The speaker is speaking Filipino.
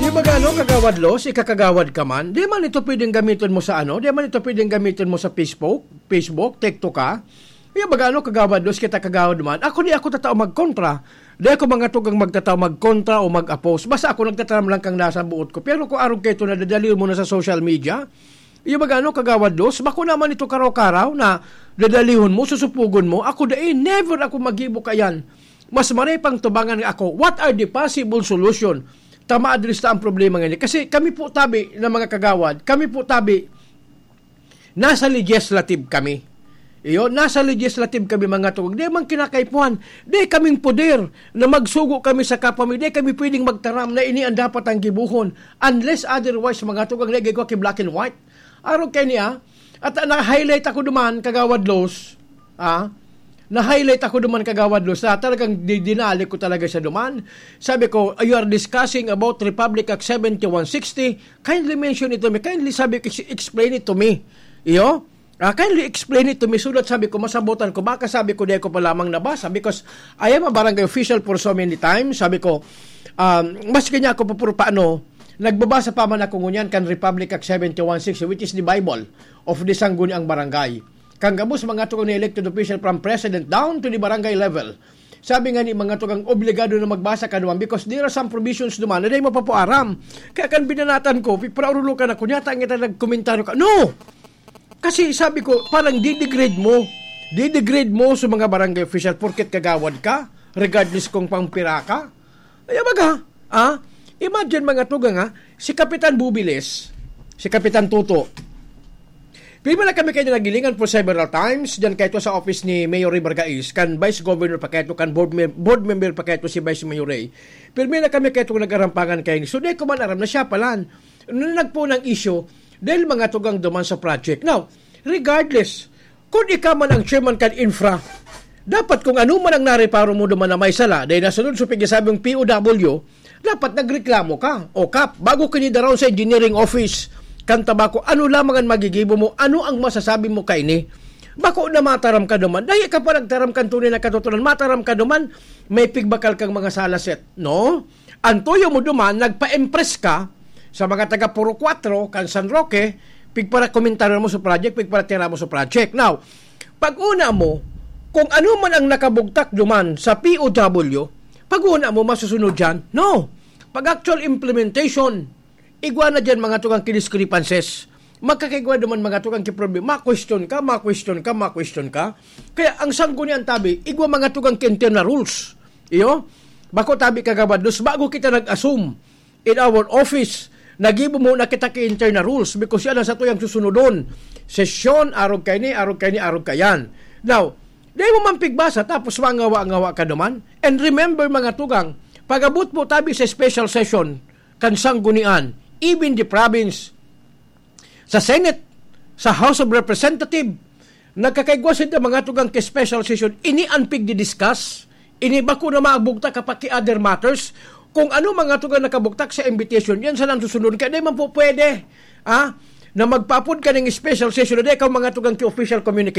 Yung baga kagawad los, ikakagawad ka man, di man ito pwedeng gamitin mo sa di man ito pwedeng gamitin mo sa Facebook, TikTok ka. Yung baga kagawad los, kita kagawad man. Ako tatao magkontra. Di ako mga tugang magtatao magkontra o mag-oppose. Basta ako nagtataram lang kang nasa buot ko. Pero kung araw kayo ito na dadaliw mo na sa social media, yung baga kagawad los, bako naman ito karaw-karaw na dadalihon mo, susupugon mo, ako never ako mag-ibo kayan. Mas maripang tubangan ako, what are the possible solution? Ma-address na ang problema ngayon. Kasi kami po tabi ng mga kagawad, kami po tabi, nasa legislative kami. Nasa legislative kami mga tuwag. Di man kinakaipuan. Di kaming poder na magsugo kami sa kapwa. Di kami pwedeng magtaram na ini ang dapat ang gibuhon. Unless otherwise mga tuwag na gagawa ki black and white. Araw kayo niya, at na-highlight ako duman kagawad los, na-highlight ako duman kagawad los, na talagang dinali ko talaga sa duman. Sabi ko, you are discussing about Republic Act 7160, kindly mention it to me, kindly sabi ko, explain it to me. Kindly explain it to me. Sulat sabi ko, masabutan ko, baka sabi ko, di ko pa lamang nabasa, because I am a barangay official for so many times. Sabi ko, mas kanya ako paano, nagbabasa pa man ako ngunyan kan Republic Act 7160, which is the Bible of the Sangguniang Barangay. Kang gabos mga tukang elected official from president down to the barangay level. Sabi nga ni mga tukang obligado na magbasa ka naman because there are some provisions naman na di mo papuaram. Kaya kan binanatan ko, praululo ka na, kunyata ang kita nagkomentaryo ka. No! Kasi sabi ko, parang didegrade mo sa mga barangay official porket kagawad ka, regardless kung pampira ka. Ay, baga, imagine mga tugang si Kapitan Bubiles, si Kapitan Tuto, Pili na kami kayo nagilingan for several times, dyan kayo sa office ni Mayor Ray Bargais, kan Vice Governor pa kayo, kan board member pa kayo si Vice Mayor Ray. Pili na kami kayo nagarampangan kayo. So, di ko man aram na siya palan. Nagpo ng issue, dahil mga tugang duman sa project. Now, regardless, kung ikaw man ang chairman kan infra, dapat kung ano man ang nareparo mo duman na may sala, dahil nasunod sa pigasabing POW, dapat nagreklamo ka. O kap, bago kinidaraw sa engineering office, kan tabako, ano lamang ang magigibo mo, ano ang masasabi mo kay ni? Bako na mataram ka duman. Dahil ka pa nagtaram kan tunay na katotohanan, mataram ka duman, may pigbakal kang mga salaset. No? Antoyo mo duman, nagpa-impress ka sa mga taga Puro 4, kan San Roque, pigpara komentaryo mo sa project, pigpara tira mo sa project. Now, pag una mo, kung ano man ang nakabugtak duman sa POW, pag una mo masusunod dyan, no. Pag actual implementation, igwa na dyan mga tukang kidiscrepancies. Magkakaigwa naman mga tukang kiproblema. Ma-question ka. Kaya ang sanggunian tabi, igwa mga tukang internal rules. Bako tabi kagabados, bago kita nag-assume in our office, nagibo mo na kita ki-internal rules because yan ang sa tuyang susunodon. Sesyon, arog kayan. Now, dahil mo mampigbasa, tapos mangawa-ngawa ka naman. And remember mga tugang, pag-abot mo tabi sa special session, kan sanggunian, even the province, sa Senate, sa House of Representatives, nagkakaigwa sila mga tugang ke special session, ini-unpig di-discuss, ini-bako na maabugta kapag ki other matters, kung ano mga tugang nakabugtak sa invitation, yan sa nang susunod ka, di man po pwede, na magpapod ka ng special session, di ikaw mga tugang ki official communication,